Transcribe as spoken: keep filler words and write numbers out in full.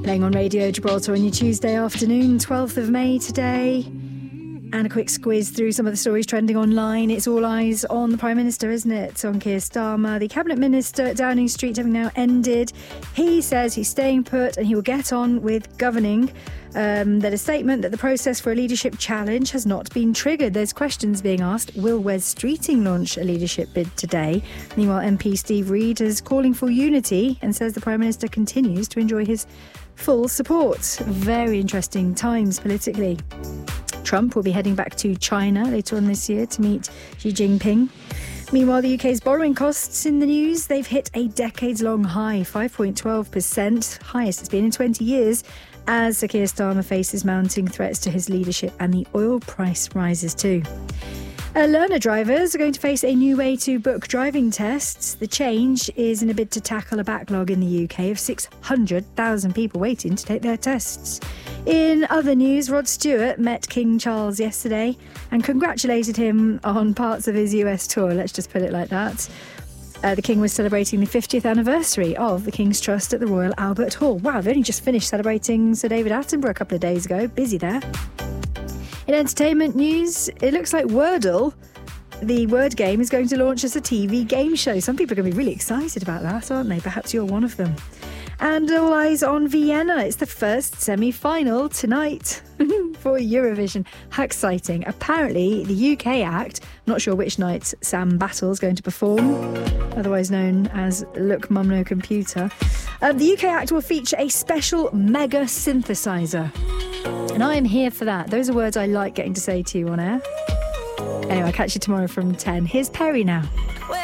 Playing on Radio Gibraltar on your Tuesday afternoon, twelfth of May today. And a quick squiz through some of the stories trending online. It's all eyes on the Prime Minister, isn't it? On Keir Starmer. The Cabinet Minister at Downing Street having now ended. He says he's staying put and he will get on with governing. Um, that a statement that the process for a leadership challenge has not been triggered. There's questions being asked. Will Wes Streeting launch a leadership bid today? Meanwhile, M P Steve Reid is calling for unity and says the Prime Minister continues to enjoy his full support. Very interesting times politically. Trump will be heading back to China later on this year to meet Xi Jinping. Meanwhile, the U K's borrowing costs in the news. They've hit a decades-long high, five point one two percent, highest it's been in twenty years, as Sir Keir Starmer faces mounting threats to his leadership and the oil price rises too. Uh, learner drivers are going to face a new way to book driving tests. The change is in a bid to tackle a backlog in the U K of six hundred thousand people waiting to take their tests. In other news, Rod Stewart met King Charles yesterday and congratulated him on parts of his U S tour, let's just put it like that. Uh, the King was celebrating the fiftieth anniversary of the King's Trust at the Royal Albert Hall. Wow, they've only just finished celebrating Sir David Attenborough a couple of days ago. Busy there. In entertainment news, it looks like Wordle, the word game, is going to launch as a T V game show. Some people are going to be really excited about that, aren't they? Perhaps you're one of them. And all eyes on Vienna. It's the first semi-final tonight for Eurovision. How exciting. Apparently, the U K act, not sure which night Sam Battle's going to perform, otherwise known as Look Mum No Computer. Um, the U K act will feature a special mega synthesizer. And I am here for that. Those are words I like getting to say to you on air. Anyway, I'll catch you tomorrow from ten. Here's Perry now.